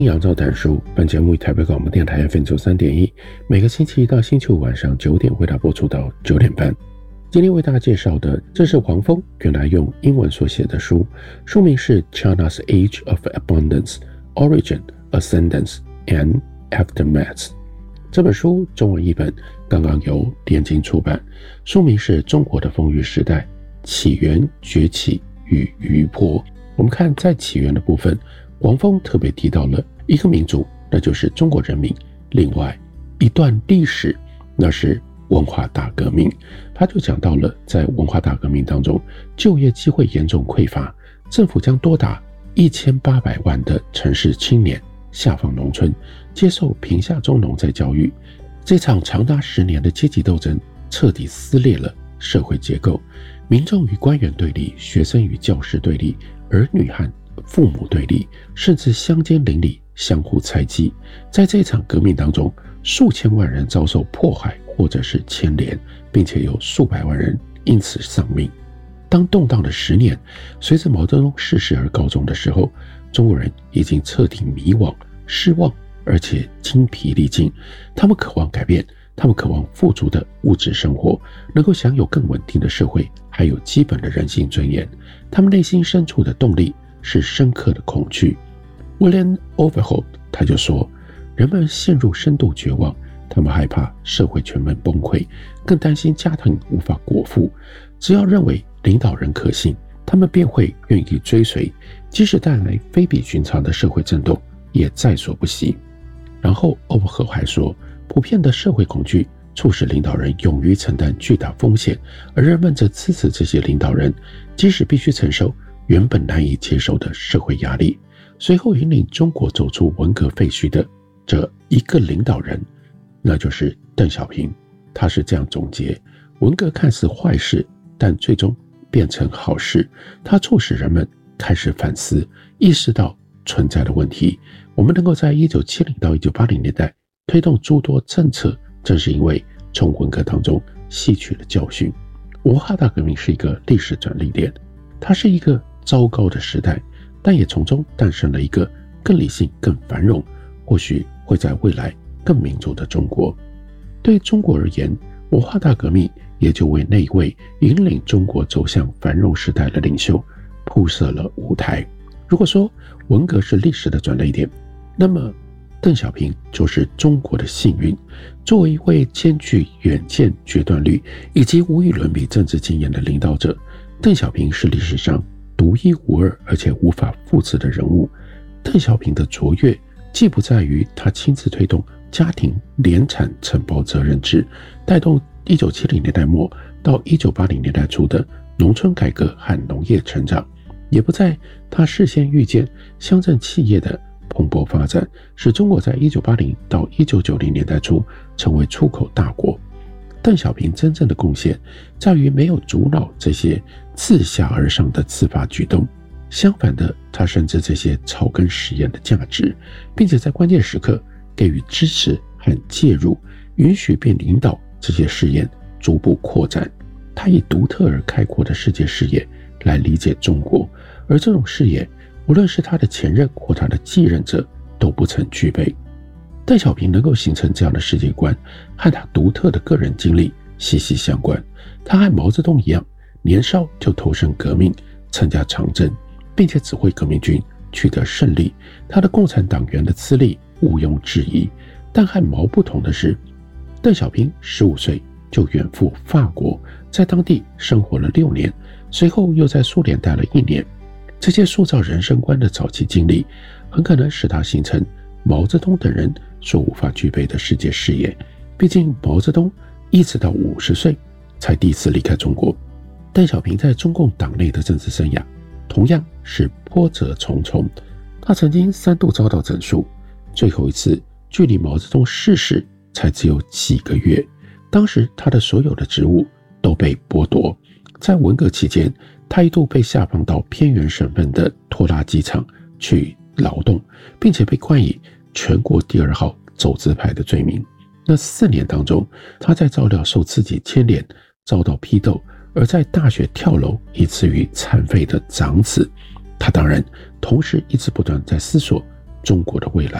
杨照谈书，本节目以台北广播电台 FM93.1，每个星期一到星期五晚上9点为大家播出到9点半。今天为大家介绍的，这是黄蜂原来用英文所写的书，书名是 China's Age of Abundance, Origin, Ascendance and Aftermath。这本书中文译本刚刚由联经出版，书名是中国的丰裕时代，起源、崛起与余波。我们看在起源的部分，黄蜂特别提到了一个民族，那就是中国人民，另外一段历史，那是文化大革命。他就讲到了在文化大革命当中，就业机会严重匮乏，政府将多达1800万的城市青年下放农村，接受贫下中农再教育。这场长达10年的阶级斗争彻底撕裂了社会结构，民众与官员对立，学生与教师对立，儿女和父母对立，甚至乡间邻里相互猜忌。在这场革命当中，数千万人遭受迫害或者是牵连，并且有数百万人因此丧命。当动荡的10年随着毛泽东逝世而告终的时候，中国人已经彻底迷惘、失望，而且精疲力尽。他们渴望改变，他们渴望富足的物质生活，能够享有更稳定的社会，还有基本的人性尊严。他们内心深处的动力是深刻的恐惧。 William Overholt 他就说，人们陷入深度绝望，他们害怕社会全面崩溃，更担心家庭无法果腹。只要认为领导人可信，他们便会愿意追随，即使带来非比寻常的社会震动也在所不惜。然后 Overholt 还说，普遍的社会恐惧促使领导人勇于承担巨大风险，而人们则支持这些领导人，即使必须承受原本难以接受的社会压力。随后引领中国走出文革废墟的这一个领导人，那就是邓小平。他是这样总结，文革看似坏事，但最终变成好事。它促使人们开始反思，意识到存在的问题。我们能够在1970到1980年代推动诸多政策，正是因为从文革当中吸取了教训。文化大革命是一个历史转捩点，它是一个糟糕的时代，但也从中诞生了一个更理性、更繁荣，或许会在未来更民主的中国。对中国而言，文化大革命也就为那一位引领中国走向繁荣时代的领袖铺设了舞台。如果说文革是历史的转捩点，那么邓小平就是中国的幸运。作为一位兼具远见、决断力以及无与伦比政治经验的领导者，邓小平是历史上独一无二而且无法复制的人物。邓小平的卓越既不在于他亲自推动家庭联产承包责任制，带动1970年代末到1980年代初的农村改革和农业成长，也不在他事先预见乡镇企业的蓬勃发展，使中国在1980到1990年代初成为出口大国。邓小平真正的贡献在于没有阻挠这些自下而上的自发举动，相反的，他深知这些草根实验的价值，并且在关键时刻给予支持和介入，允许并领导这些试验逐步扩展。他以独特而开阔的世界视野来理解中国，而这种视野无论是他的前任或他的继任者都不曾具备。邓小平能够形成这样的世界观，和他独特的个人经历息息相关。他和毛泽东一样，年少就投身革命，参加长征，并且指挥革命军取得胜利。他的共产党员的资历毋庸置疑。但和毛不同的是，邓小平15岁就远赴法国，在当地生活了6年，随后又在苏联待了1年。这些塑造人生观的早期经历，很可能使他形成毛泽东等人所无法具备的世界视野。毕竟毛泽东一直到50岁才第一次离开中国。邓小平在中共党内的政治生涯同样是波折重重。他曾经3度遭到整肃，最后一次距离毛泽东逝世才只有几个月。当时他的所有的职务都被剥夺。在文革期间，他一度被下放到偏远省份的拖拉机厂去劳动，并且被冠以全国第2号走资派的罪名。那4年当中，他在照料受自己牵连，遭到批斗，而在大学跳楼以至于残废的长子。他当然同时一直不断在思索中国的未来。